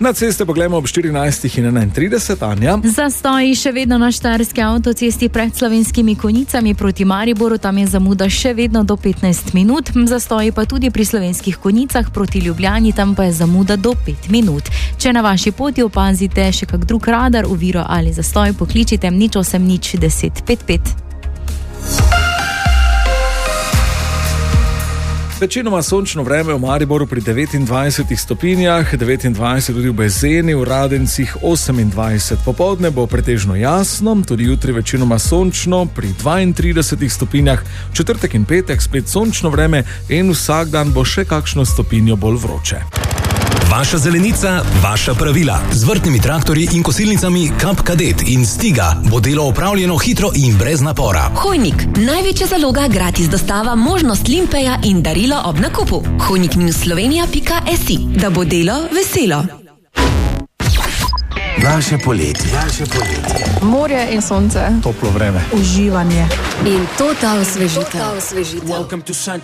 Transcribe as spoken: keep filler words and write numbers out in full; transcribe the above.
Na ceste pogledamo ob štirinajstih in enaintrideset, Anja. Zastoji še vedno na Štajerski avtocesti pred Slovenskimi Konjicami proti Mariboru, tam je zamuda še vedno do petnajst minut. Zastoji pa tudi pri Slovenskih Konjicah proti Ljubljani, tam pa je zamuda do pet minut. Če na vaši poti opazite še kak drug radar, oviro ali zastoj, pokličite nič osem nič deset pet pet. Večinoma sončno vreme v Mariboru pri devetindvajsetih stopinjah, devetindvajset tudi v Bezeni, v Radencih osemindvajset. Popoldne bo pretežno jasno, tudi jutri večinoma sončno pri dvaintridesetih stopinjah, četrtek in petek spet sončno vreme in vsak dan bo še kakšno stopinjo bolj vroče. Vaša zelenica, vaša pravila. Z vrtnimi traktorji in kosilnicami Kap Kadet in Stiga bo delo opravljeno hitro in brez napora. Hojnik, največja zaloga, gratis dostava, možnost limpeja in darilo ob nakupu. hojnik minus slovenija pika si, da bo delo veselo. Naše poletje. Naše poletje. Morje in sonce. Toplo vreme. Uživanje. In total osvežitev.